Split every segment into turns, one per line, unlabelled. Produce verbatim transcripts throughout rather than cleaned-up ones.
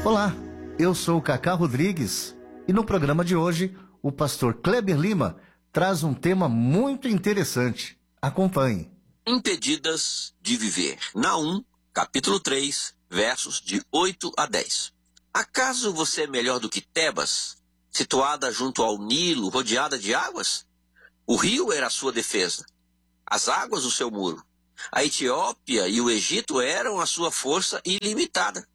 Olá, eu sou o Cacá Rodrigues e no programa de hoje o pastor Kleber Lima traz um tema muito interessante. Acompanhe.
Impedidas de viver. Naum, capítulo três, versos de oito a dez. Acaso você é melhor do que Tebas, situada junto ao Nilo, rodeada de águas? O rio era a sua defesa, as águas o seu muro. A Etiópia e o Egito eram a sua força ilimitada.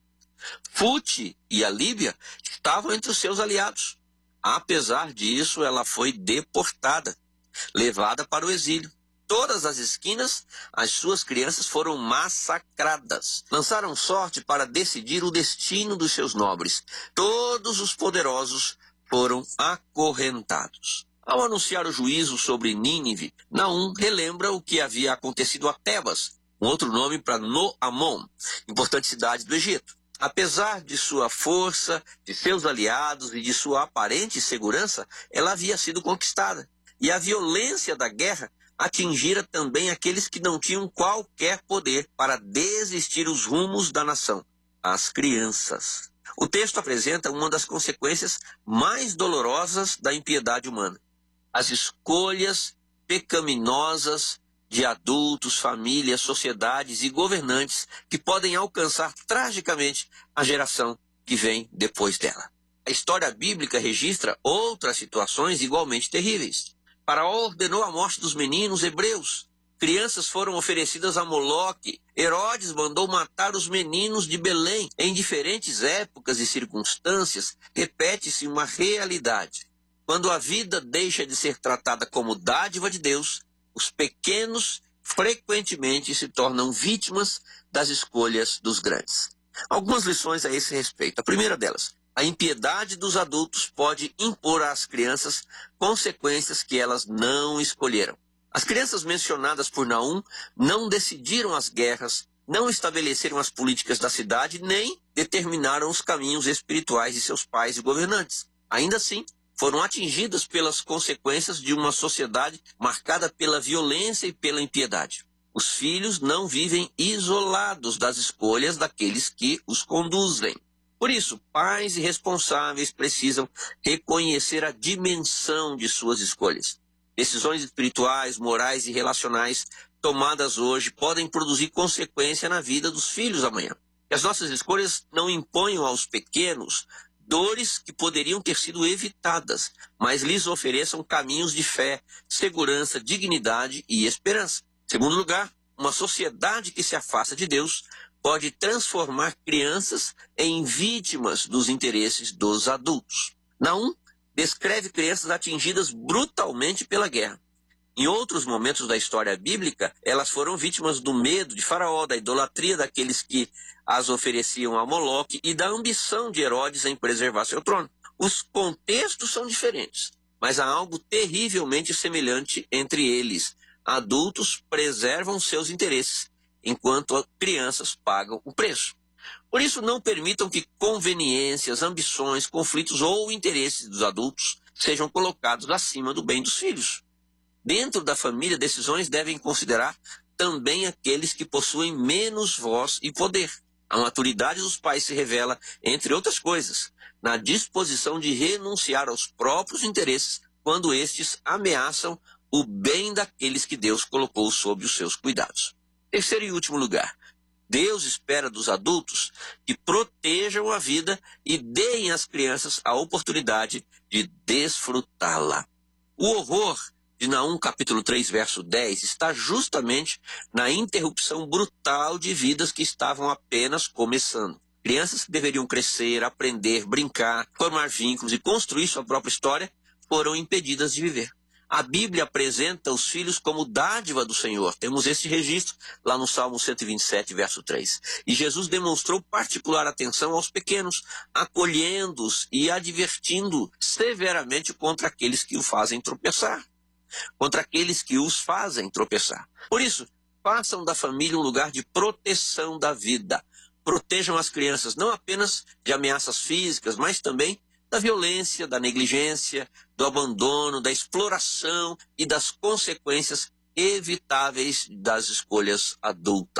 Fute e a Líbia estavam entre os seus aliados. Apesar disso, ela foi deportada, levada para o exílio. Todas as esquinas, as suas crianças foram massacradas. Lançaram sorte para decidir o destino dos seus nobres. Todos os poderosos foram acorrentados. Ao anunciar o juízo sobre Nínive, Naum relembra o que havia acontecido a Tebas, um outro nome para No-Amon, importante cidade do Egito. Apesar de sua força, de seus aliados e de sua aparente segurança, ela havia sido conquistada. E a violência da guerra atingira também aqueles que não tinham qualquer poder para desistir os rumos da nação, as crianças. O texto apresenta uma das consequências mais dolorosas da impiedade humana: as escolhas pecaminosas de adultos, famílias, sociedades e governantes que podem alcançar tragicamente a geração que vem depois dela. A história bíblica registra outras situações igualmente terríveis. Faraó ordenou a morte dos meninos hebreus. Crianças foram oferecidas a Moloque. Herodes mandou matar os meninos de Belém. Em diferentes épocas e circunstâncias, repete-se uma realidade. Quando a vida deixa de ser tratada como dádiva de Deus, os pequenos frequentemente se tornam vítimas das escolhas dos grandes. Algumas lições a esse respeito. A primeira delas: a impiedade dos adultos pode impor às crianças consequências que elas não escolheram. As crianças mencionadas por Naum não decidiram as guerras, não estabeleceram as políticas da cidade, nem determinaram os caminhos espirituais de seus pais e governantes. Ainda assim, foram atingidas pelas consequências de uma sociedade marcada pela violência e pela impiedade. Os filhos não vivem isolados das escolhas daqueles que os conduzem. Por isso, pais e responsáveis precisam reconhecer a dimensão de suas escolhas. Decisões espirituais, morais e relacionais tomadas hoje podem produzir consequência na vida dos filhos amanhã. E as nossas escolhas não imponham aos pequenos dores que poderiam ter sido evitadas, mas lhes ofereçam caminhos de fé, segurança, dignidade e esperança. Segundo lugar, uma sociedade que se afasta de Deus pode transformar crianças em vítimas dos interesses dos adultos. Naum descreve crianças atingidas brutalmente pela guerra. Em outros momentos da história bíblica, elas foram vítimas do medo de Faraó, da idolatria daqueles que as ofereciam a Moloque e da ambição de Herodes em preservar seu trono. Os contextos são diferentes, mas há algo terrivelmente semelhante entre eles. Adultos preservam seus interesses, enquanto crianças pagam o preço. Por isso, não permitam que conveniências, ambições, conflitos ou interesses dos adultos sejam colocados acima do bem dos filhos. Dentro da família, decisões devem considerar também aqueles que possuem menos voz e poder. A maturidade dos pais se revela, entre outras coisas, na disposição de renunciar aos próprios interesses quando estes ameaçam o bem daqueles que Deus colocou sob os seus cuidados. Terceiro e último lugar: Deus espera dos adultos que protejam a vida e deem às crianças a oportunidade de desfrutá-la. O horror de Naum capítulo três, verso dez, está justamente na interrupção brutal de vidas que estavam apenas começando. Crianças que deveriam crescer, aprender, brincar, formar vínculos e construir sua própria história foram impedidas de viver. A Bíblia apresenta os filhos como dádiva do Senhor. Temos esse registro lá no Salmo cento e vinte e sete, verso três. E Jesus demonstrou particular atenção aos pequenos, acolhendo-os e advertindo severamente contra aqueles que o fazem tropeçar. Contra aqueles que os fazem tropeçar. Por isso, façam da família um lugar de proteção da vida. Protejam as crianças não apenas de ameaças físicas, mas também da violência, da negligência, do abandono, da exploração e das consequências evitáveis das escolhas adultas.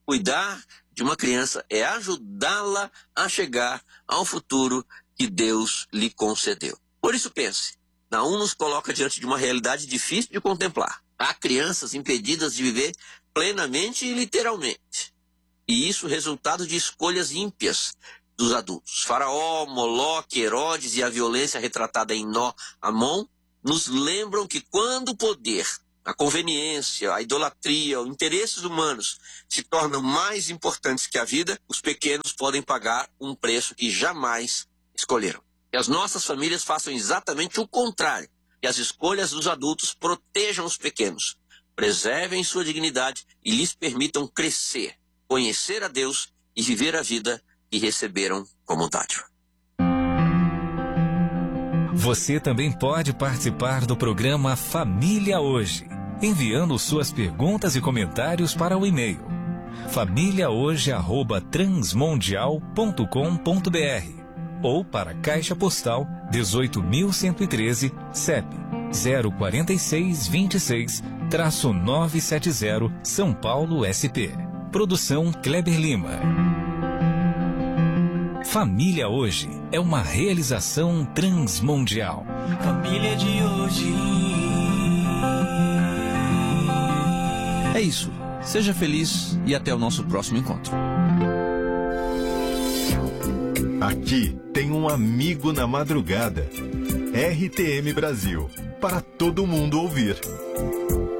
Cuidar de uma criança é ajudá-la a chegar ao futuro que Deus lhe concedeu. Por isso pense, Naum nos coloca diante de uma realidade difícil de contemplar. Há crianças impedidas de viver plenamente e literalmente. E isso resultado de escolhas ímpias dos adultos. Faraó, Moloque, Herodes e a violência retratada em Nó, Amon, nos lembram que quando o poder, a conveniência, a idolatria, os interesses humanos se tornam mais importantes que a vida, os pequenos podem pagar um preço que jamais escolheram. Que as nossas famílias façam exatamente o contrário. Que as escolhas dos adultos protejam os pequenos, preservem sua dignidade e lhes permitam crescer, conhecer a Deus e viver a vida que receberam como dádiva.
Você também pode participar do programa Família Hoje, enviando suas perguntas e comentários para o e-mail família hoje arroba transmundial ponto com ponto br ou para a Caixa Postal dezoito mil cento e treze, C E P zero quatro seis dois seis, novecentos e setenta, São Paulo, S P. Produção Kleber Lima. Família Hoje é uma realização transmundial.
Família de hoje.
É isso. Seja feliz e até o nosso próximo encontro.
Aqui tem um amigo na madrugada. R T M Brasil. Para todo mundo ouvir.